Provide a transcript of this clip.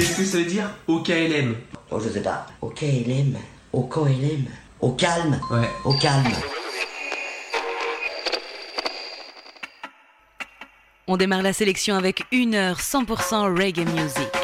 Qu'est-ce que ça veut dire OKLM? Oh, je sais pas. Au KLM. Au KLM. Au calme. Ouais. Au calme. On démarre la sélection avec 1 heure 100% reggae music.